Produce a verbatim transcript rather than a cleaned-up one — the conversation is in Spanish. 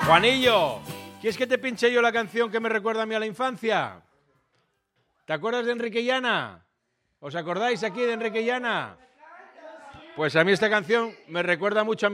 Juanillo, ¿quieres que te pinche yo la canción que me recuerda a mí a la infancia? ¿Te acuerdas de Enrique y Ana? ¿Os acordáis aquí de Enrique y Ana? Pues a mí esta canción me recuerda mucho a mi